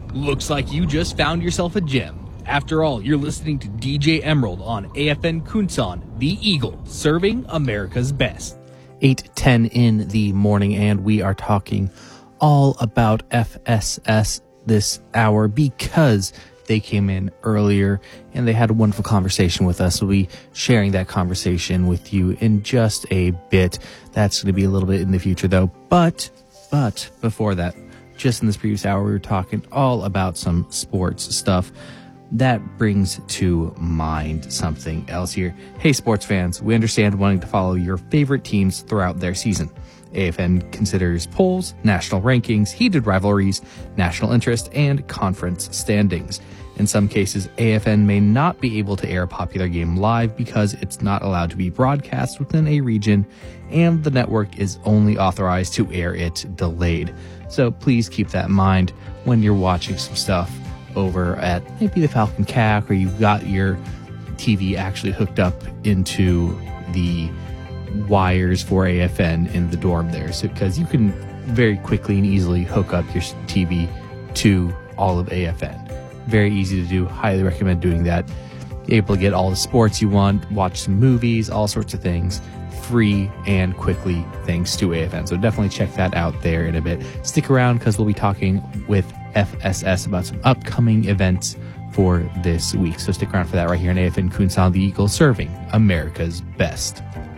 Looks like you just found yourself a gem. After all, you're listening to DJ Emerald on AFN Kunsan, the Eagle, serving America's best. 8:10 in the morning, and we are talking all about FSS this hour because they came in earlier and they had a wonderful conversation with us. We'll be sharing that conversation with you in just a bit. That's going to be a little bit in the future, though. But before that, just in this previous hour, we were talking all about some sports stuff. That brings to mind something else here. Hey, sports fans, we understand wanting to follow your favorite teams throughout their season. AFN considers polls, national rankings, heated rivalries, national interest, and conference standings. In some cases, AFN may not be able to air a popular game live because it's not allowed to be broadcast within a region, and the network is only authorized to air it delayed. So please keep that in mind when you're watching some stuff over at maybe the Falcon CAC, or you've got your TV actually hooked up into the wires for AFN in the dorm there. So because you can very quickly and easily hook up your TV to all of AFN. Very easy to do. Highly recommend doing that. You're able to get all the sports you want, watch some movies, all sorts of things, free and quickly thanks to AFN. So definitely check that out there in a bit. Stick around because we'll be talking with FSS about some upcoming events for this week. So stick around for that right here on AFN Kunsan, the Eagle, serving America's best.